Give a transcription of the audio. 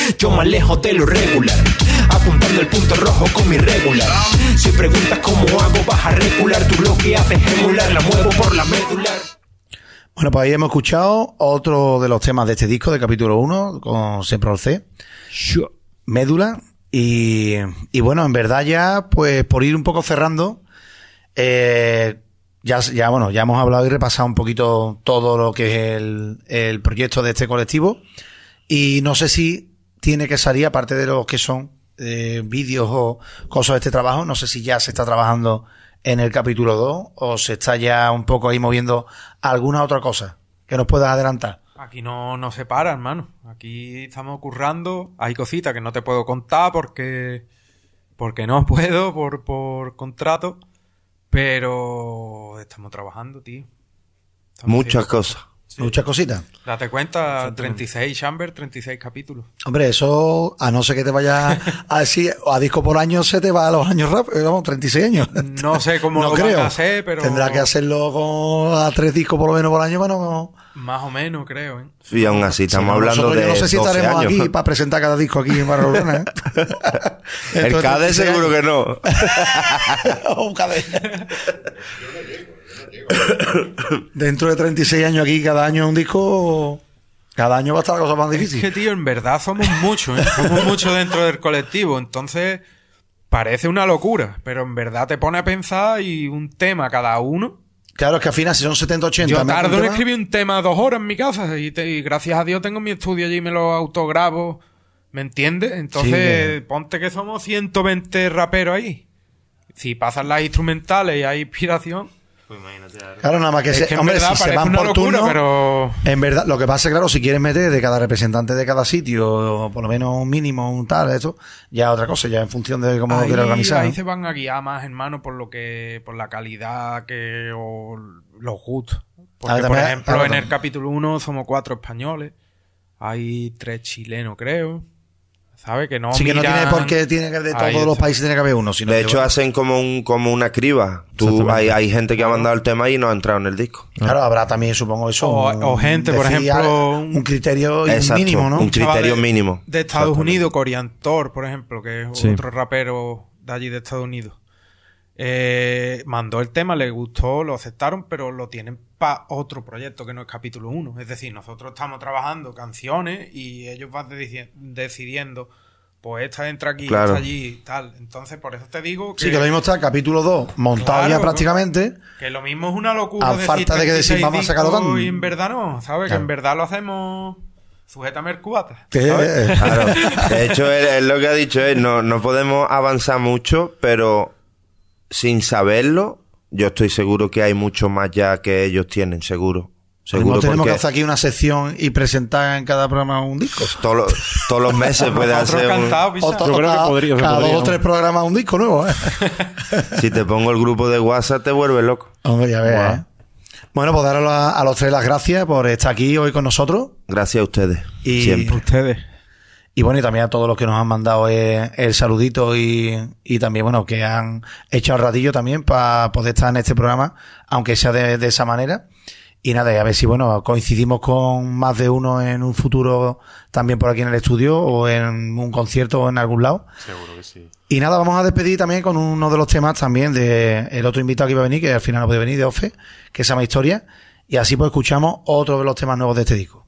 Yo más lejos de lo regular, apuntando el punto rojo con mi regular. Si preguntas cómo hago, vas a recular. Tú lo que haces es emular, la muevo por la medular. Bueno, pues ahí hemos escuchado otro de los temas de este disco, de capítulo 1, con Sempre al C. Médula. Y bueno, en verdad ya, pues por ir un poco cerrando, ya hemos hablado y repasado un poquito todo lo que es el proyecto de este colectivo. Y no sé si tiene que salir, aparte de lo que son vídeos o cosas de este trabajo, no sé si ya se está trabajando en el capítulo 2 o se está ya un poco ahí moviendo alguna otra cosa que nos puedas adelantar. Aquí no se para, hermano. Aquí estamos currando. Hay cositas que no te puedo contar porque no puedo por contrato, pero estamos trabajando, tío. Muchas cosas. Sí. Muchas cositas. Date cuenta, 36 Chamber, 36 capítulos. Hombre, eso, a no ser que te vayas a decir, a disco por año, se te va a los años rápido, vamos, 36 años. No sé cómo no lo creo. van a hacer, pero... Tendrá que hacerlo a 3 discos por lo menos por año, bueno... Más o menos, creo, ¿eh? Y aún así estamos hablando de 12 yo no sé si estaremos años. aquí para presentar cada disco aquí en Barcelona, ¿eh? El KD seguro que no. Un KD. Dentro de 36 años aquí, cada año un disco, cada año va a estar la cosa más difícil. Es que, tío, en verdad somos muchos, ¿eh? Somos muchos dentro del colectivo, entonces parece una locura, pero en verdad te pone a pensar y un tema cada uno. Claro, es que al final si son 70, 80... Yo tardo en escribir un tema 2 horas en mi casa y gracias a Dios tengo mi estudio allí y me lo autograbo, ¿me entiendes? Entonces, sí, ponte que somos 120 raperos ahí. Si pasan las instrumentales y hay inspiración... Pues imagínate. Claro, nada más que, es que hombre, si se van por locura, turno, pero... En verdad, lo que pasa es que, claro, si quieres meter de cada representante de cada sitio, por lo menos un mínimo, un tal, eso, ya otra cosa, ya en función de cómo lo quieras organizar. Ahí, ¿no? se van a guiar más, hermano, por la calidad o los gustos. Porque, por ejemplo, en el capítulo 1 somos 4 españoles, hay 3 chilenos, creo. ¿Sabes? Que no sí, miran... que no tiene por qué tiene que de todos los países tiene que haber uno. Sino de hecho, hacen como una criba. Hay gente que ha mandado el tema y no ha entrado en el disco. Claro, habrá también, supongo, eso. O gente, por ejemplo... Un criterio exacto, mínimo, ¿no? Un criterio mínimo. De Estados Unidos, Coriantor, por ejemplo, que es otro rapero de allí de Estados Unidos. Mandó el tema, le gustó, lo aceptaron, pero lo tienen para otro proyecto que no es capítulo 1. Es decir, nosotros estamos trabajando canciones y ellos van decidiendo, pues esta entra aquí, claro, esta allí, tal. Entonces, por eso te digo que... Sí, que lo mismo está capítulo 2 montado, claro, ya prácticamente. Que lo mismo es una locura. A falta de que decir, vamos a sacarlo tan... Y en verdad no, ¿sabes? Claro. Que en verdad lo hacemos... Sujétame el cubata. Claro. De hecho, es lo que ha dicho él. No podemos avanzar mucho, pero sin saberlo, yo estoy seguro que hay mucho más ya que ellos tienen, seguro. Seguro, tenemos que hacer aquí una sección y presentar en cada programa un disco. Todos los meses puede hacer yo creo que podría. Cada 2 o 3 programas un disco nuevo, ¿eh? Si te pongo el grupo de WhatsApp te vuelves loco. Hombre, ya ves, ¿eh? Bueno, pues daros a los 3 las gracias por estar aquí hoy con nosotros. Gracias a ustedes. Siempre. Ustedes. Y bueno, y también a todos los que nos han mandado el saludito y también, bueno, que han echado el ratillo también para poder estar en este programa, aunque sea de esa manera. Y nada, y a ver si, bueno, coincidimos con más de uno en un futuro también por aquí en el estudio o en un concierto o en algún lado. Seguro que sí. Y nada, vamos a despedir también con uno de los temas también de el otro invitado que iba a venir, que al final no puede venir, de Ofe, que se llama Historia. Y así pues escuchamos otro de los temas nuevos de este disco.